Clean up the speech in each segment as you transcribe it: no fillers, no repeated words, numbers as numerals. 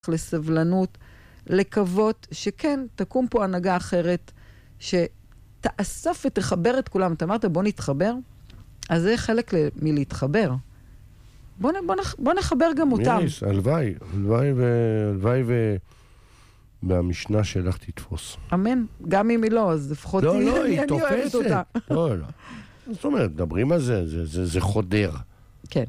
לסבלנות, לקוות שכן, תקום פה הנהגה אחרת, שתאסוף ותחבר את כולם. אתה אמרת, בוא נתחבר, אז זה חלק מלהתחבר. בוא נחבר גם אותם. מיריס, הלוואי והמשנה שלך תתפוס. אמן. גם אם היא לא, אז לפחות היא אני אוהבת אותה. לא. זאת אומרת, מדברים על זה, זה חודר. כן.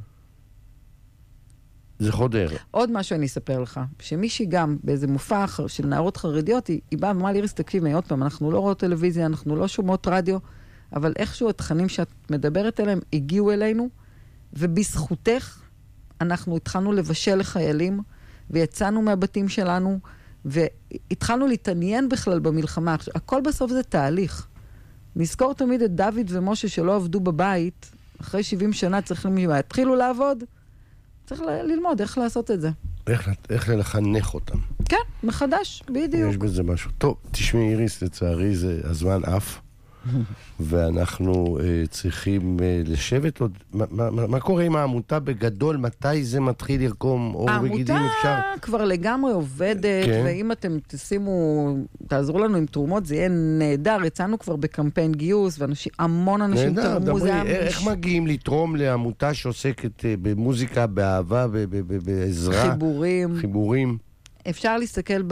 זה חודר. עוד משהו אני אספר לך, שמישהי גם באיזה מופע של נערות חרדיות, היא באה ואמרה לי, איריס, תקשיבי, עוד פעם, אנחנו לא רואות טלוויזיה, אנחנו לא שומעות רדיו, אבל איכשהו התכנים שאת מדברת עליהם הגיעו אלינו, ובזכותך אנחנו התחלנו לבשל לחיילים, ויצאנו מהבתים שלנו, והתחלנו להתעניין בכלל במלחמה. הכל בסוף זה תהליך. נזכור תמיד את דוד ומשה שלא עבדו בבית, אחרי 70 שנה צריכים להתחילו לעבוד, צריך ללמוד איך לעשות את זה. איך לחנך אותם. כן, מחדש, בדיוק. יש בזה משהו. טוב, תשמעי איריס, לצערי זה הזמן אף, ואנחנו צריכים לשבת עוד. מה קורה עם העמותה בגדול? מתי זה מתחיל לרקום אור וגידים? העמותה כבר לגמרי עובדת, ואם אתם תעזרו לנו עם תרומות, זה יהיה נהדר. יצאנו כבר בקמפיין גיוס, והמון אנשים תרמו. איך מגיעים לתרום לעמותה שעוסקת במוזיקה, באהבה, בעזרה? חיבורים. אפשר להסתכל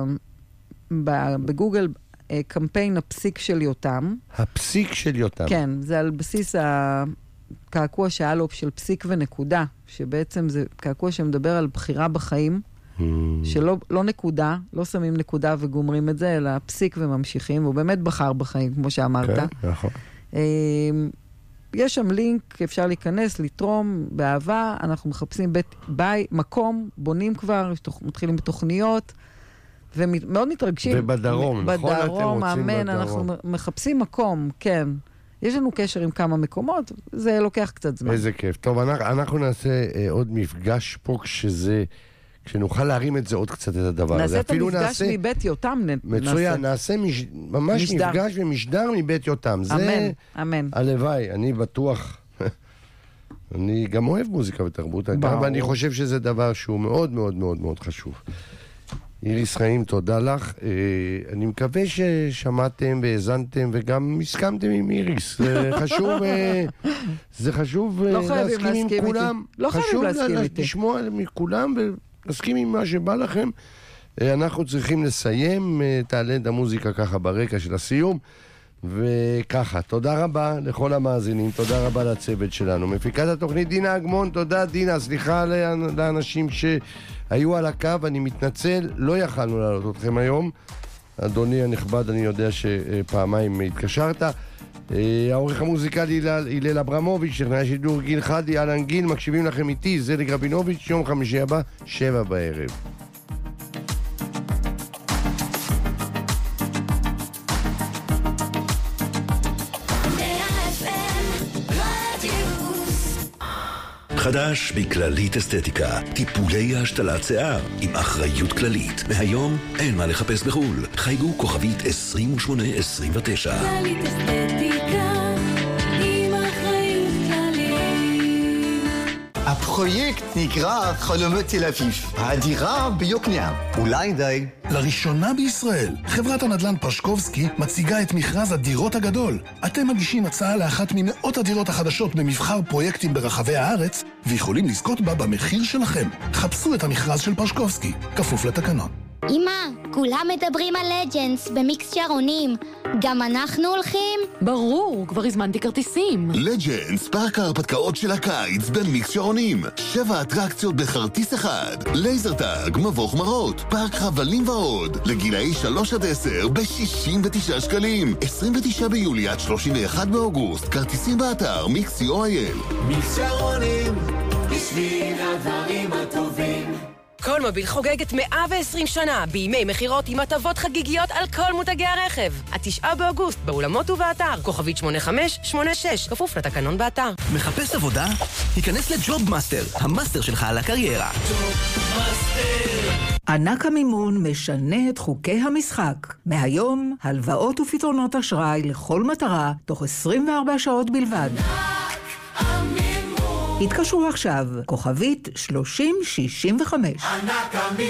בגוגל, קמפיין הפסיק של יותם. הפסיק של יותם. כן, זה על בסיס הקעקוע שהיה לו של פסיק ונקודה, שבעצם זה קעקוע שמדבר על בחירה בחיים, שלא נקודה, לא שמים נקודה וגומרים את זה, אלא פסיק וממשיכים, והוא באמת בחר בחיים, כמו שאמרת. כן, נכון. יש שם לינק, אפשר להיכנס, לתרום באהבה, אנחנו מחפשים מקום, בונים כבר, מתחילים בתוכניות, ומאוד מתרגשים. ובדרום, נכון? בדרום, אמן, אנחנו מחפשים מקום, כן. יש לנו קשר עם כמה מקומות, זה לוקח קצת זמן. איזה כיף. טוב, אנחנו נעשה עוד מפגש פה כשנוכל להרים את זה עוד קצת את הדבר הזה. נעשה את המפגש מבית יותם. מצוין, נעשה ממש מפגש ומשדר מבית יותם. אמן, אמן. הלוואי, אני בטוח. אני גם אוהב מוזיקה ותרבות, ואני חושב שזה דבר שהוא מאוד מאוד מאוד מאוד חשוב. איריס חיים, תודה לך. אני מקווה ששמעתם והזנתם וגם הסכמתם עם איריס. זה חשוב להסכים עם כולם. לא חייבים להסכים איתי. לשמוע מכולם ולהסכים עם מה שבא לכם. אנחנו צריכים לסיים, תעלה את המוזיקה ככה ברקע של הסיום. וככה, תודה רבה לכל המאזינים, תודה רבה לצוות שלנו. מפיקת התוכנית דינה אגמון, תודה דינה, סליחה לאנשים שהיו על הקו, אני מתנצל, לא יכלנו לעלות אתכם היום. אדוני הנכבד, אני יודע שפעמיים התקשרת. העורך המוזיקלי הלל אברמוביץ', טכנאי השידור גיל חדי, אלן גיל, מקשיבים לכם איתי, זליג רבינוביץ', יום חמישי הבא, 7 בערב. חדש בכללית אסתטיקה, טיפולי השתלת שיער עם אחריות כללית. מהיום אין מה לחפש בחול. חייגו כוכבית 2829. כללית אסתטיקה עם אחריות כללית. הפרויקט נקרא חלומות תל אביב. הדירה ביוקנעם. אולי די. לראשונה בישראל, חברת הנדל"ן פרשקובסקי מציגה את מכרז הדירות הגדול. אתם מגישים הצעה לאחת ממאות הדירות החדשות במבחר פרויקטים ברחבי הארץ, ויכולים לזכות בה במחיר שלכם. חפשו את המכרז של פרשקובסקי, כפוף לתקנון. אמא, כולם מדברים על לג'נדס במיקס שערונים. גם אנחנו הולכים? ברור, כבר הזמנתי כרטיסים. לג'נדס, פארק ההרפתקאות של הקיץ במיקס שערונים. 7 אטרקציות בכרטיס אחד. לייזר טאג, מבוך מרות, פארק חבלים ועוד. לגילאי 3 עד 10 ב-69 שקלים. 29 ביולי עד 31 באוגוסט. כרטיסים באתר mix.co.il. מיקס שערונים, בשביל הדברים הטובים. כל מוביל חוגגת 120 שנה בימי מחירות עם הטבות חגיגיות על כל מותגי הרכב. 9 באוגוסט באולמות ובאתר, כוכבית 8586, כפוף לתקנון באתר. מחפש עבודה? היכנס לג'וב מאסטר, המאסטר שלך על הקריירה. ענק המימון משנה את חוקי המשחק. מהיום, הלוואות ופתרונות אשראי לכל מטרה, תוך 24 שעות בלבד. התקשרו עכשיו, כוכבית 3065.